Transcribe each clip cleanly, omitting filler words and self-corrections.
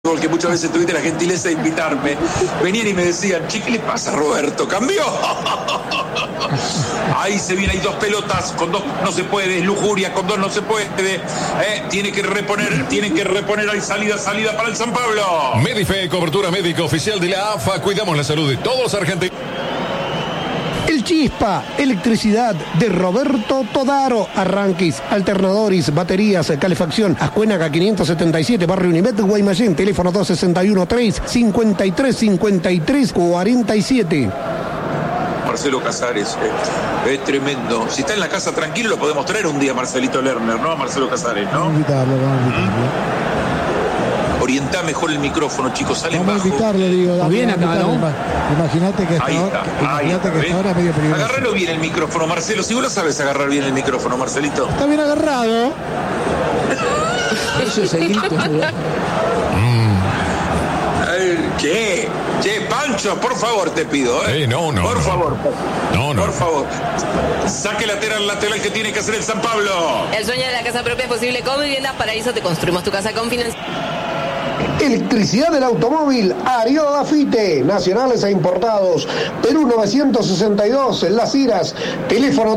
porque muchas veces tuviste la gentileza de invitarme, venían y me decían, che, ¿qué le pasa a Roberto? ¿Cambió? Ahí se viene, hay dos pelotas, con dos no se puede, es lujuria, con dos no se puede, tienen que reponer, hay salida para el San Pablo. Medife, cobertura médica oficial de la AFA, cuidamos la salud de todos los argentinos. El Chispa, electricidad de Roberto Todaro, arranques, alternadores, baterías, calefacción, Ascuénaga 577, Barrio Unimed, Guaymallén, teléfono 261-3-53-53-47. Marcelo Casares, es tremendo. Si está en la casa tranquilo, lo podemos traer un día, Marcelito Lerner, ¿no? A Marcelo Casares, ¿no? Vamos a invitarlo. Orientá mejor el micrófono, chicos, salen bajo. Vamos a invitarlo, digo. Está bien acá, ¿no? Imagínate que esta hora es medio peligroso. Agárralo bien el micrófono, Marcelo. Si vos lo sabes agarrar bien el micrófono, Marcelito. Está bien agarrado. Eso es el grito. Che, Pancho, por favor, te pido, No. Por favor. No. Por favor. Saque lateral que tiene que hacer el San Pablo. El sueño de la casa propia es posible con Viviendas Paraíso. Te construimos tu casa con financiación. Electricidad del automóvil, Ario Afite, nacionales e importados, Perú 962, en Las Iras, teléfono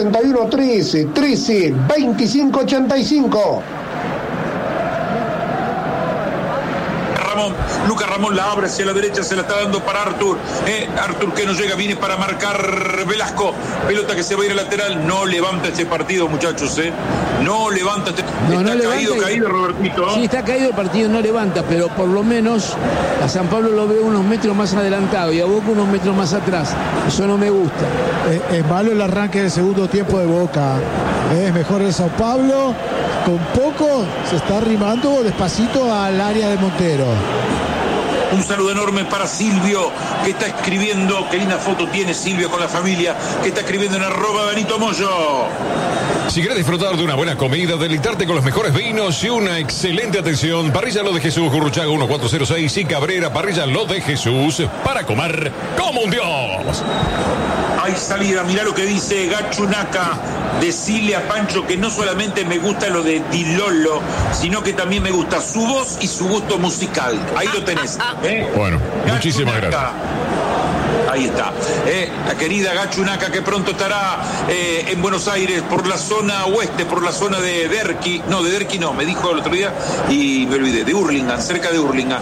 261-13-2585. Lucas Ramón la abre hacia la derecha, se la está dando para Artur. Artur que no llega, viene para marcar Velasco. Pelota que se va a ir al lateral. No levanta este partido, muchachos. No levanta este. No Está levanta caído, Robertito. Sí, está caído el partido, no levanta, pero por lo menos a San Pablo lo veo unos metros más adelantado y a Boca unos metros más atrás. Eso no me gusta. Es malo el arranque del segundo tiempo de Boca. Es mejor el Sao Paulo. Con poco se está arrimando despacito al área de Montero. Un saludo enorme para Silvio, que está escribiendo, qué linda foto tiene Silvio con la familia, que está escribiendo en @BenitoMoyo. Si quieres disfrutar de una buena comida, deleitarte con los mejores vinos y una excelente atención, Parrilla Lo de Jesús, Gurruchaga 1406 y Cabrera, Parrilla Lo de Jesús, para comer como un dios. Hay salida, mirá lo que dice Gachunaca. Decirle a Pancho que no solamente me gusta lo de Dilolo, sino que también me gusta su voz y su gusto musical. Ahí lo tenés. Bueno, muchísimas gracias. Ahí está. La querida Gachunaca, que pronto estará en Buenos Aires, por la zona oeste, por la zona de Derqui. No, de Derqui no, me dijo el otro día y me olvidé. De Hurlingham, cerca de Hurlingham.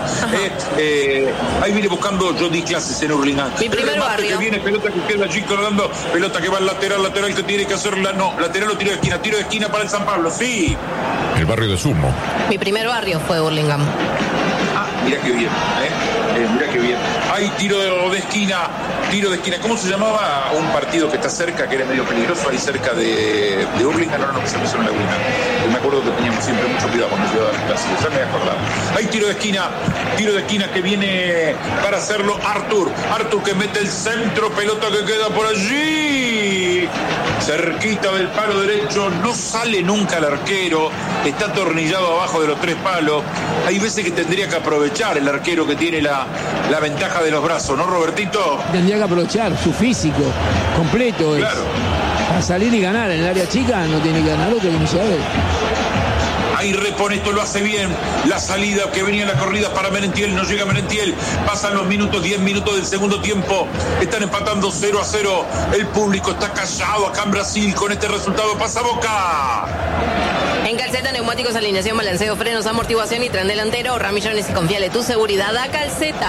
Ahí viene buscando, yo di clases en Hurlingham. Mi primer barrio. Que viene, pelota que queda allí colgando, pelota que va al lateral que tiene que hacerla. No, lateral o tiro de esquina para el San Pablo, sí. El barrio de Sumo. Mi primer barrio fue Hurlingham. Mira qué bien, mira qué bien. Hay tiro de esquina. ¿Cómo se llamaba un partido que está cerca, que era medio peligroso, ahí cerca de Hurlingham? No, que se me hizo una laguna. Me acuerdo que teníamos siempre mucho cuidado cuando yo daba las clases, ya me he acordado. Hay tiro de esquina que viene para hacerlo Artur que mete el centro, pelota que queda por allí, cerquita del palo derecho, no sale nunca el arquero, está atornillado abajo de los tres palos. Hay veces que tendría que aprovechar el arquero que tiene la ventaja de los brazos, ¿no, Robertito? Tendría que aprovechar su físico completo. Claro. Para salir y ganar en el área chica no tiene que ganar otro que no sabe. Ahí repone, esto lo hace bien. La salida que venía en la corrida para Merentiel, no llega Merentiel. Pasan los minutos, 10 minutos del segundo tiempo. Están empatando 0-0. El público está callado acá en Brasil con este resultado. Pasa Boca. En Calceta, neumáticos, alineación, balanceo, frenos, amortiguación y tren delantero. Ahorra millones y confíale tu seguridad a Calceta.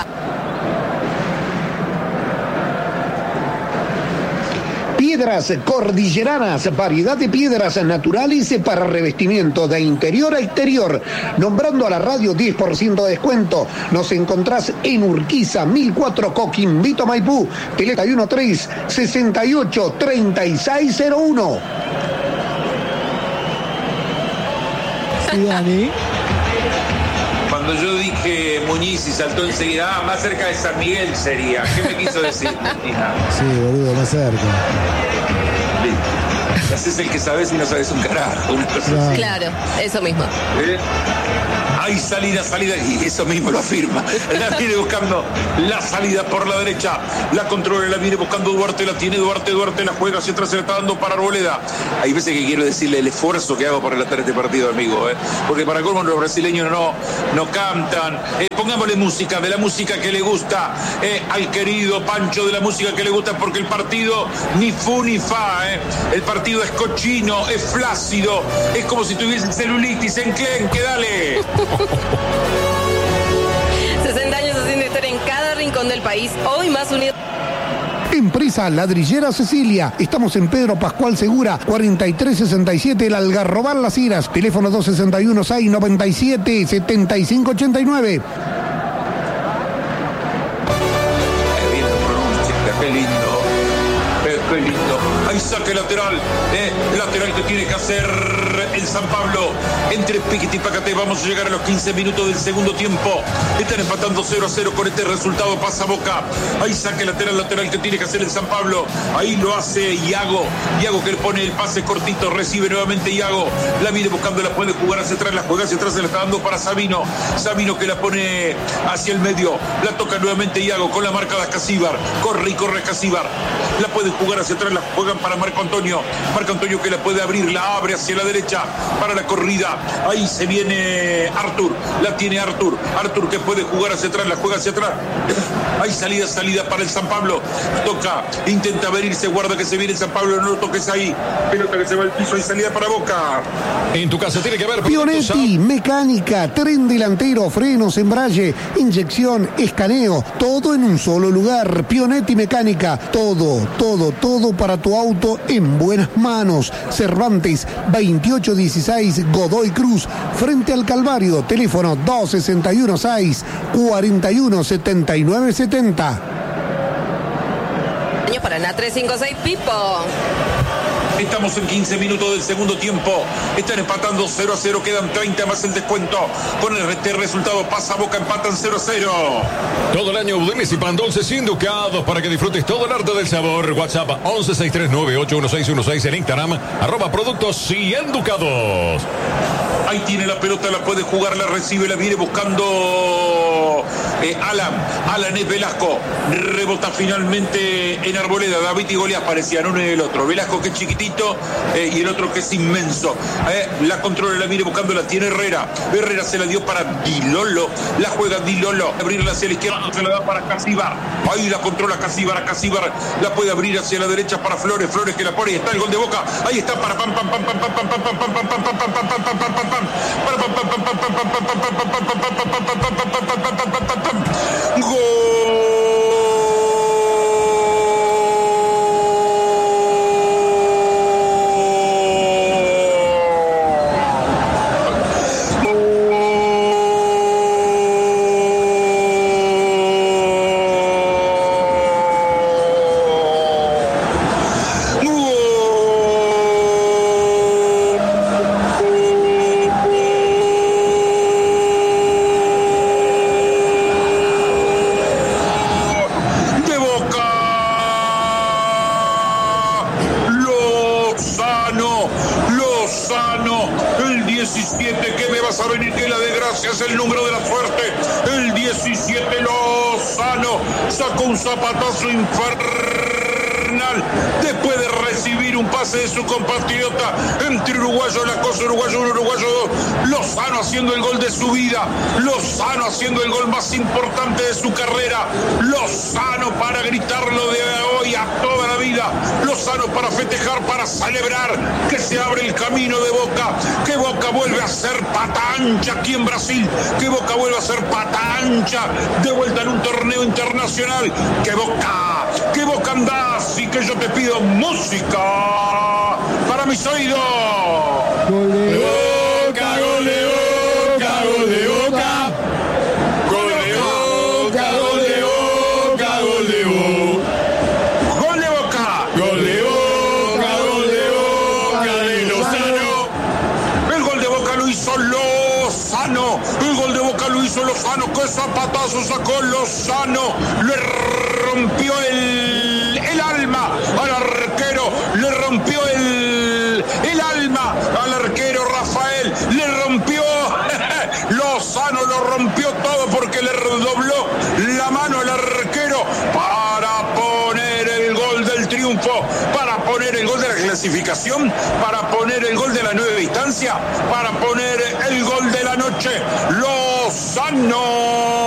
Piedras cordilleranas, variedad de piedras naturales para revestimiento de interior a exterior. Nombrando a la radio 10% de descuento. Nos encontrás en Urquiza, 1004 Coquimbo, Maipú, teléfono 13-68-3601. Sí, Dani. Cuando yo dije Muñiz y saltó enseguida, más cerca de San Miguel sería. ¿Qué me quiso decir, Cristina? Sí, boludo, más cerca. es el que sabes y no sabes un carajo. Una cosa así. Claro, eso mismo. Hay salida, y eso mismo lo afirma. La viene buscando la salida por la derecha. La controla, la viene buscando Duarte, la tiene Duarte, la juega hacia atrás, se la está dando para Arboleda. Hay veces que quiero decirle el esfuerzo que hago para relatar este partido, amigo, porque para colmo los brasileños no cantan. Pongámosle música, de la música que le gusta al querido Pancho, de la música que le gusta, porque el partido ni fu ni fa, el partido es cochino, es flácido, es como si tuviese celulitis, enclenque, dale. 60 años haciendo historia en cada rincón del país, hoy más unido. Empresa Ladrillera Cecilia. Estamos en Pedro Pascual Segura, 4367, El Algarrobal Las Heras. Teléfono 261-697-7589. Qué lindo. Ahí saque lateral. Lateral que tiene que hacer el San Pablo. Entre Piquete y Pacate vamos a llegar a los 15 minutos del segundo tiempo. Están empatando 0-0 con este resultado. Pasa Boca. Ahí saque lateral que tiene que hacer el San Pablo. Ahí lo hace Iago. Iago que le pone el pase cortito. Recibe nuevamente Iago. La viene buscando, la puede jugar hacia atrás. La juega hacia atrás, se la está dando para Sabino. Sabino que la pone hacia el medio. La toca nuevamente Iago con la marca de Casíbar. Corre Casíbar. La puede jugar hacia atrás, la juegan para Marco Antonio. Marco Antonio que la puede abrir, la abre hacia la derecha para la corrida. Ahí se viene Artur, la tiene Artur. Artur que puede jugar hacia atrás, la juega hacia atrás. Hay salida para el San Pablo. Toca, intenta abrirse, guarda que se viene el San Pablo, no lo toques ahí. Pelota que se va al piso y salida para Boca. En tu casa tiene que haber Pionetti, mecánica, tren delantero, frenos, embrague, inyección, escaneo, todo en un solo lugar. Pionetti Mecánica, todo para tu auto en buenas manos. Cervantes 2816 Godoy Cruz, frente al Calvario. Teléfono 261-6-417970. Años Paraná 356 Pipo. Estamos en 15 minutos del segundo tiempo. Están empatando 0-0. Quedan 30 más el descuento. Con este resultado pasa Boca, empatan 0-0. Todo el año Budimes y Pan Dulces Inducados para que disfrutes todo el arte del sabor. WhatsApp 11-639-81616. En Instagram @productos y Inducados. Ahí tiene la pelota, la puede jugar, la recibe, la viene buscando Alan es Velasco. Rebota finalmente en Arboleda. David y Goliat parecían uno y el otro. Velasco que es chiquitito y el otro que es inmenso. La controla, la viene buscando, la tiene Herrera. Herrera se la dio para Dilolo. La juega Dilolo. Abrirla hacia la izquierda, se la da para Casíbar. Ahí la controla Casíbar. Casíbar la puede abrir hacia la derecha para Flores. Flores que la pone y está el gol de Boca. Ahí está para pam pam pam pam pam pam pam pam pam pam pam pam pam pam pam pam pam. ¡Gol! Zapatazo infernal después de recibir un pase de su compatriota entre uruguayo, la cosa uruguayo 1, uruguayo 2. Lozano haciendo el gol de su vida. Lozano haciendo el gol más importante de su carrera. Lozano para gritarlo de hoy a toda la vida. Lozano para festejar, para celebrar que se abre el camino de Boca. Que Boca vuelve a ser pata ancha aquí en Brasil. Que Boca vuelve a ser pata ancha de vuelta en un torneo internacional. Que Boca andás y que yo te pido música para mis oídos. Gol de Boca, gol de Boca, gol de Boca. Gol de Boca, gol de Boca, gol de Boca. Gol de Boca. Gol de Boca, gol de Boca de Lozano. El gol de Boca lo hizo Lozano. El gol de Boca lo hizo Lozano. Qué zapatazo sacó Lozano. Le rompió el alma al arquero. Le rompió el clasificación para poner el gol de la nueva distancia, para poner el gol de la noche. Lozano.